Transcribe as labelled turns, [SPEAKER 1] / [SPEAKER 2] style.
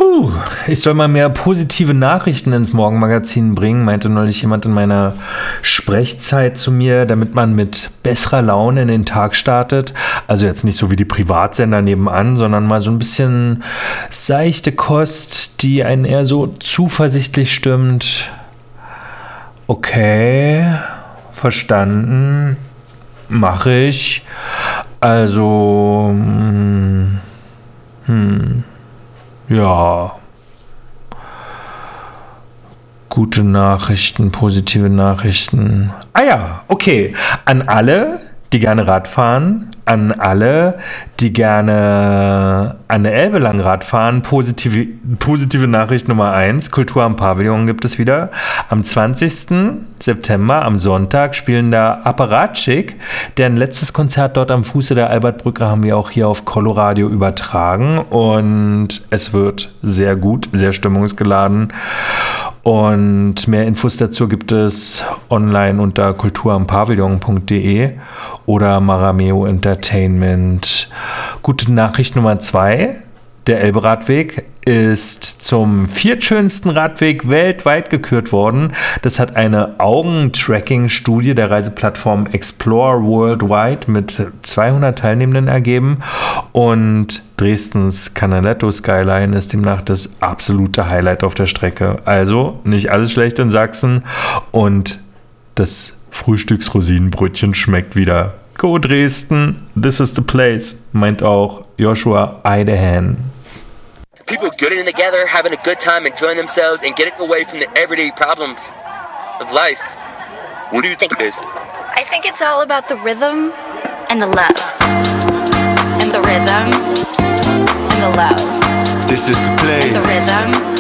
[SPEAKER 1] Ich soll mal mehr positive Nachrichten ins Morgenmagazin bringen, meinte neulich jemand in meiner Sprechzeit zu mir, damit man mit besserer Laune in den Tag startet. Also jetzt nicht so wie die Privatsender nebenan, sondern mal so ein bisschen seichte Kost, die einen eher so zuversichtlich stimmt. Okay, verstanden, mache ich. Also, ja. Gute Nachrichten, positive Nachrichten. Ah ja, okay. An alle, die gerne Rad fahren, an alle, die gerne an der Elbe lang Rad fahren, positive Nachricht Nummer 1, Kultur am Pavillon gibt es wieder. Am 20. September, am Sonntag, spielen da Apparatschik. Deren letztes Konzert dort am Fuße der Albertbrücke haben wir auch hier auf Coloradio übertragen und es wird sehr gut, sehr stimmungsgeladen. Und mehr Infos dazu gibt es online unter kulturampavillon.de oder Marameo Entertainment. Gute Nachricht Nummer 2. Der Elbe-Radweg ist zum viertschönsten Radweg weltweit gekürt worden. Das hat eine Augentracking-Studie der Reiseplattform Explore Worldwide mit 200 Teilnehmenden ergeben. Und Dresdens Canaletto Skyline ist demnach das absolute Highlight auf der Strecke. Also nicht alles schlecht in Sachsen. Und das Frühstücksrosinenbrötchen schmeckt wieder. Go Dresden, this is the place, meint auch Joshua Eidehan.
[SPEAKER 2] People getting together, having a good time, enjoying themselves, and getting away from the everyday problems of life. What do you think it is?
[SPEAKER 3] I think it's all about the rhythm and the love. And the rhythm and the love.
[SPEAKER 4] This is the place.
[SPEAKER 3] And the rhythm